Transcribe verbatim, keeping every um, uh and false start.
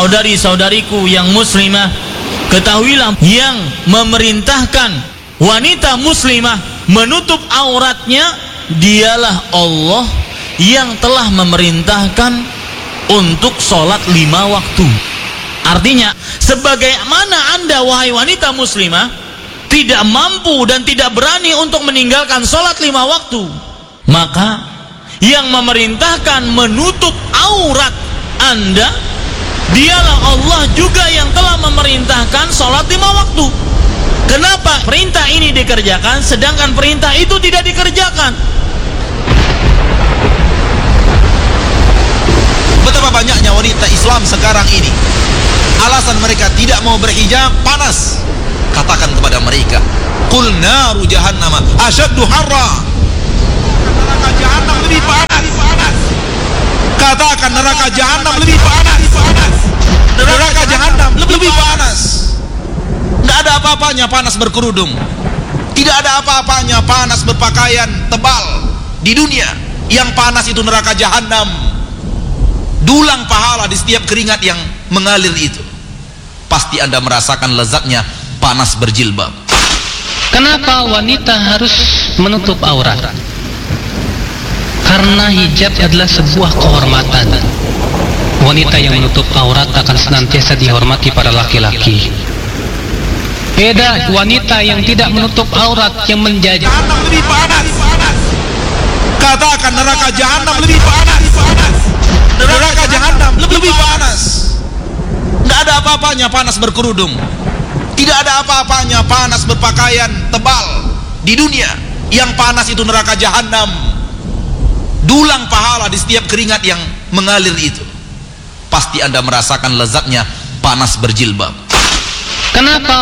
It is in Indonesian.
saudari-saudariku yang muslimah, ketahuilah yang memerintahkan wanita muslimah menutup auratnya dialah Allah yang telah memerintahkan untuk sholat lima waktu. Artinya, sebagaimana anda wahai wanita muslimah tidak mampu dan tidak berani untuk meninggalkan sholat lima waktu, maka yang memerintahkan menutup aurat anda dialah Allah juga yang telah memerintahkan sholat lima waktu. Kenapa perintah ini dikerjakan sedangkan perintah itu tidak dikerjakan? Betapa banyaknya wanita Islam sekarang ini, alasan mereka tidak mau berhijab panas. Katakan kepada mereka, qul naru jahannam asyaddu harra. Neraka jahanam lebih panas. Katakan neraka jahanam lebih panas. Neraka jahanam lebih panas. Tidak ada apa-apanya panas berkerudung. Tidak ada apa-apanya panas berpakaian tebal di dunia. Yang panas itu neraka jahanam. Dulang pahala di setiap keringat yang mengalir itu. Pasti anda merasakan lezatnya panas berjilbab. Kenapa wanita harus menutup aurat? Karena hijab adalah sebuah kehormatan. Wanita yang menutup aurat akan senantiasa dihormati para laki-laki. Beda wanita yang tidak menutup aurat yang menjadi Jahanam lebih panas. Katakan neraka jahanam lebih panas. Neraka jahanam lebih panas. Tidak ada apa-apanya panas berkerudung. Tidak ada apa-apanya panas berpakaian tebal di dunia. Yang panas itu neraka jahanam. Dulang pahala di setiap keringat yang mengalir itu. Pasti anda merasakan lezatnya panas berjilbab. Kenapa